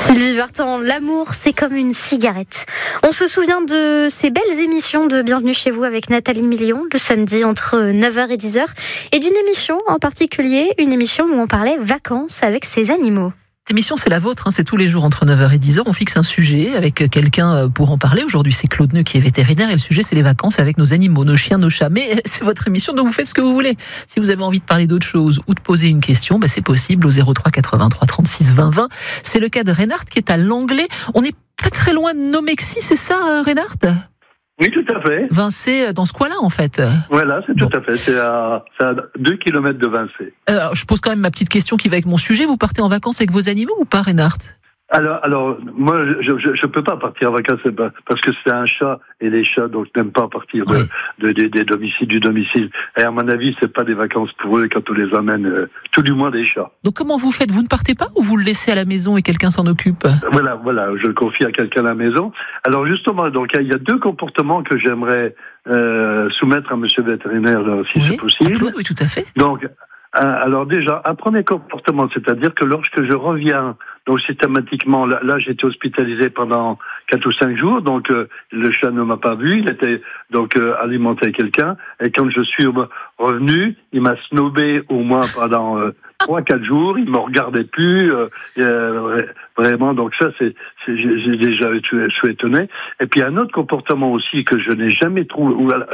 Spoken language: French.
Sylvie Vartan, l'amour c'est comme une cigarette. On se souvient de ces belles émissions de Bienvenue chez vous avec Nathalie Million le samedi entre 9h et 10h et d'une émission en particulier, une émission où on parlait vacances avec ses animaux. Cette émission, c'est la vôtre, c'est tous les jours entre 9h et 10h. On fixe un sujet avec quelqu'un pour en parler. Aujourd'hui, c'est Claude Neu qui est vétérinaire et le sujet, c'est les vacances avec nos animaux, nos chiens, nos chats. Mais c'est votre émission, donc vous faites ce que vous voulez. Si vous avez envie de parler d'autre chose ou de poser une question, c'est possible au 03 83 36 20 20. C'est le cas de Reinhard qui est à Langlais. On n'est pas très loin de Nomexy, c'est ça, Reinhard ? Oui, tout à fait. Vincé, dans ce coin-là, en fait. Voilà, c'est tout à fait. C'est à 2 km de Vincé. Alors, je pose quand même ma petite question qui va avec mon sujet. Vous partez en vacances avec vos animaux ou pas, Reinhard ? Alors, moi, je peux pas partir en vacances parce que c'est un chat et les chats, donc je n'aime pas partir des domiciles, du domicile. Et à mon avis, c'est pas des vacances pour eux quand on les amène, tout du moins des chats. Donc comment vous faites ? Vous ne partez pas ou vous le laissez à la maison et quelqu'un s'en occupe ? Voilà, je le confie à quelqu'un à la maison. Alors justement, donc il y a deux comportements que j'aimerais soumettre à monsieur le vétérinaire, si c'est possible. Claude, oui, tout à fait. Donc, alors déjà, un premier comportement, c'est-à-dire que lorsque je reviens, donc systématiquement, là j'étais hospitalisé pendant 4 ou 5 jours, donc le chat ne m'a pas vu, il était donc alimenté avec quelqu'un, et quand je suis revenu, il m'a snobé au moins pendant 3-4 jours, il me regardait plus, vraiment, donc ça j'ai déjà été étonné. Et puis un autre comportement aussi que je n'ai jamais trouvé,